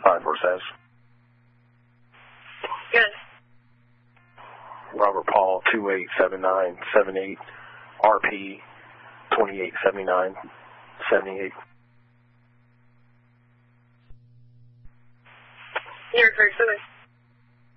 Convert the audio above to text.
546. Good. Robert Paul 287978 RP 287978. You're very good.